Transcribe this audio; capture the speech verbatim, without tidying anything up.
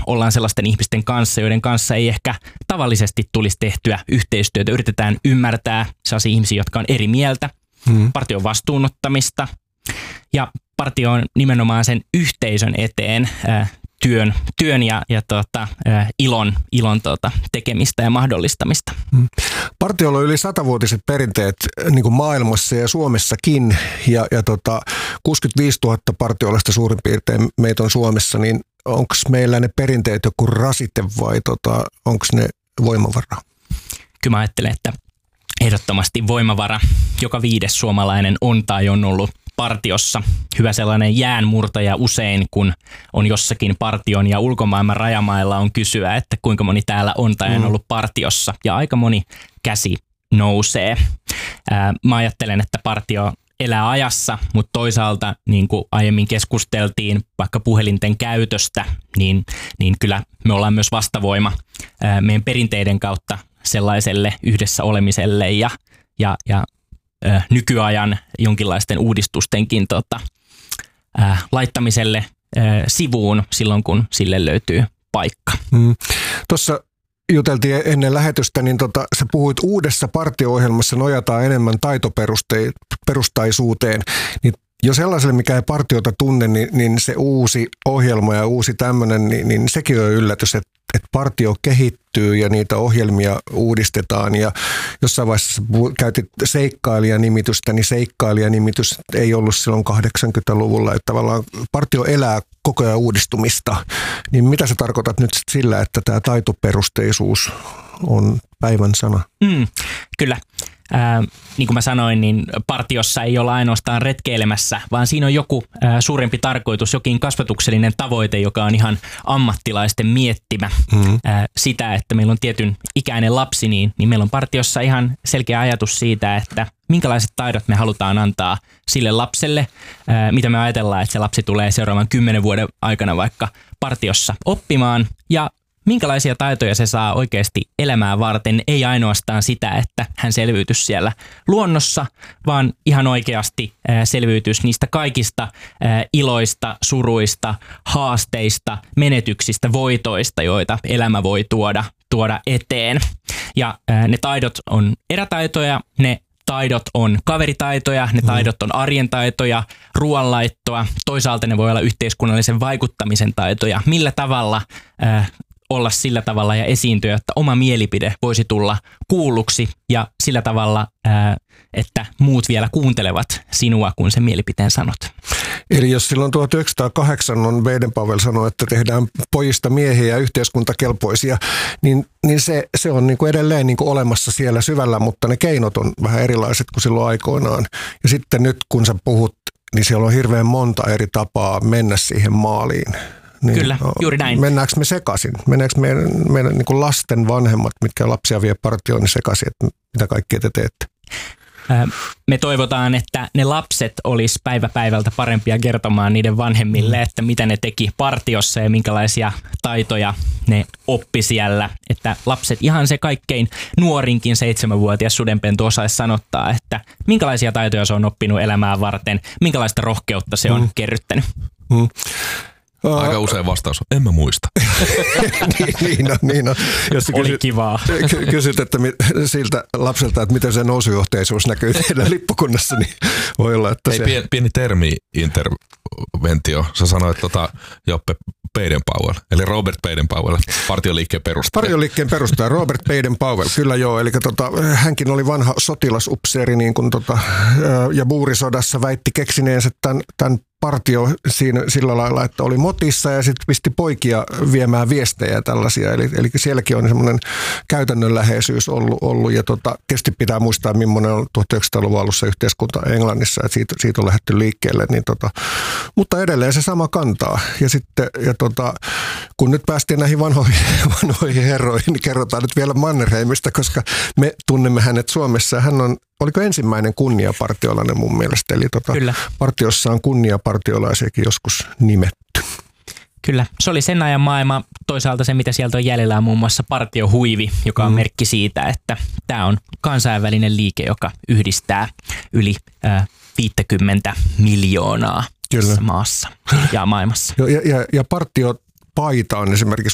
ollaan sellaisten ihmisten kanssa, joiden kanssa ei ehkä tavallisesti tulisi tehtyä yhteistyötä. Yritetään ymmärtää sellaisia ihmisiä, jotka on eri mieltä, hmm. partion vastuunottamista ja partio on nimenomaan sen yhteisön eteen ää, työn, työn ja, ja tota, ää, ilon, ilon tota, tekemistä ja mahdollistamista. Hmm. Partiolla on yli satavuotiset perinteet niin kuin maailmassa ja Suomessakin ja, ja tota, kuusikymmentäviisituhatta partiolaista suurin piirtein meitä on Suomessa, niin onko meillä ne perinteet joku rasite vai tota, onko ne voimavara? Kyllä mä ajattelen, että ehdottomasti voimavara. Joka viides suomalainen on tai on ollut partiossa. Hyvä sellainen jäänmurtaja usein, kun on jossakin partion ja ulkomaailman rajamailla on kysyä, että kuinka moni täällä on tai on ollut partiossa. Ja aika moni käsi nousee. Ää, mä ajattelen, että partio elää ajassa, mutta toisaalta niin kuin aiemmin keskusteltiin vaikka puhelinten käytöstä, niin, niin kyllä me ollaan myös vastavoima ää, meidän perinteiden kautta sellaiselle yhdessä olemiselle ja, ja, ja ää, nykyajan jonkinlaisten uudistustenkin tota, ää, laittamiselle ää, sivuun silloin, kun sille löytyy paikka. Mm. Tuossa juteltiin ennen lähetystä, niin tota, sä puhuit uudessa partio-ohjelmassa nojataan enemmän taitoperustaisuuteen, niin jo sellaiselle, mikä ei partiota tunne, niin, niin se uusi ohjelma ja uusi tämmöinen, niin, niin sekin on yllätys, että, että partio kehittyy ja niitä ohjelmia uudistetaan. Ja jossain vaiheessa käytit seikkailijanimitystä, niin seikkailijanimitystä ei ollut silloin kahdeksankymmentäluvulla, että tavallaan partio elää koko ajan uudistumista. Niin mitä sä tarkoitat nyt sillä, että tämä taitoperusteisuus on päivän sana? Mm, kyllä. Ää, niin kuin mä sanoin, niin partiossa ei olla ainoastaan retkeilemässä, vaan siinä on joku ää, suurempi tarkoitus, jokin kasvatuksellinen tavoite, joka on ihan ammattilaisten miettimä. Mm-hmm. Ää, sitä, että meillä on tietyn ikäinen lapsi, niin, niin meillä on partiossa ihan selkeä ajatus siitä, että minkälaiset taidot me halutaan antaa sille lapselle, ää, mitä me ajatellaan, että se lapsi tulee seuraavan kymmenen vuoden aikana vaikka partiossa oppimaan ja minkälaisia taitoja se saa oikeasti elämää varten, ei ainoastaan sitä, että hän selviytyisi siellä luonnossa, vaan ihan oikeasti selviytyisi niistä kaikista iloista, suruista, haasteista, menetyksistä, voitoista, joita elämä voi tuoda, tuoda eteen. Ja ne taidot on erätaitoja, ne taidot on kaveritaitoja, ne taidot on arjen taitoja, ruoanlaittoa, toisaalta ne voi olla yhteiskunnallisen vaikuttamisen taitoja, millä tavalla olla sillä tavalla ja esiintyä, että oma mielipide voisi tulla kuulluksi ja sillä tavalla, että muut vielä kuuntelevat sinua, kun sen mielipiteen sanot. Eli jos silloin tuhatyhdeksänsataakahdeksan on Baden-Powell sanoi, että tehdään pojista miehiä ja yhteiskuntakelpoisia, niin, niin se, se on niin kuin edelleen niin kuin olemassa siellä syvällä, mutta ne keinot on vähän erilaiset kuin silloin aikoinaan. Ja sitten nyt kun sä puhut, niin siellä on hirveän monta eri tapaa mennä siihen maaliin. Niin, Kyllä, juuri näin. Mennäänkö me sekaisin? Meneekö meidän, meidän niin kuin lasten vanhemmat, mitkä lapsia vie partioon, niin sekaisin, että mitä kaikkea te teette? Me toivotaan, että ne lapset olisi päivä päivältä parempia kertomaan niiden vanhemmille, että mitä ne teki partiossa ja minkälaisia taitoja ne oppi siellä. Että lapset, ihan se kaikkein nuorinkin seitsemänvuotias sudenpentu osaisi sanottaa, että minkälaisia taitoja se on oppinut elämää varten, minkälaista rohkeutta se on mm. kerryttänyt. Mm. Aika usein vastaus on, en mä muista. niin, niin on, niin on. Jos Oli kysyt, kivaa. Kysyt että mit, siltä lapselta, että miten se nousujohteisuus näkyy teidän lippukunnassa, niin voi olla, että Ei, se... Pieni, pieni termi-interventio. Sä sanoit tota, Joppe Baden-Powell, eli Robert Baden-Powell, partioliikkeen perustaja. Partioliikkeen perustaja, Robert Baden-Powell, kyllä joo. Eli tota, hänkin oli vanha sotilasupseeri, niin kuin tota, ja buurisodassa väitti keksineensä tämän, tämän partio siinä, sillä lailla, että oli motissa ja sitten pisti poikia viemään viestejä ja tällaisia. Eli, eli sielläkin on semmoinen käytännönläheisyys ollut. ollut. Ja tota, tietysti pitää muistaa, millainen on tuhatyhdeksänsataaluvun alussa yhteiskunta Englannissa, että siitä, siitä on lähdetty liikkeelle. Niin tota, mutta edelleen se sama kantaa. Ja sitten, ja tota, kun nyt päästiin näihin vanhoihin, vanhoihin herroihin, niin kerrotaan nyt vielä Mannerheimista, koska me tunnemme hänet Suomessa. Hän on Oliko ensimmäinen kunniapartiolainen mun mielestä? Eli tota, partiossa on kunniapartiolaisiakin joskus nimetty. Kyllä, se oli sen ajan maailma. Toisaalta se, mitä sieltä on jäljellä, on muun muassa partiohuivi, joka on mm. merkki siitä, että tämä on kansainvälinen liike, joka yhdistää yli äh, viisikymmentä miljoonaa Kyllä. tässä maassa ja maailmassa. Ja, ja, ja partiopaita on esimerkiksi